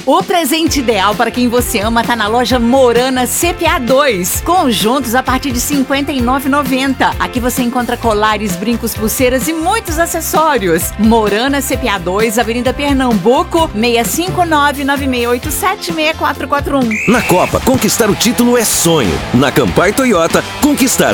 O presente ideal para quem você ama tá na loja Morana CPA 2. Conjuntos a partir de R$ 59,90. Aqui você encontra colares, brincos, pulseiras e muitos acessórios. Morana CPA 2, Avenida Pernambuco, 659-9687-6441. Na Copa, conquistar o título é sonho. Na Campar Toyota, conquistar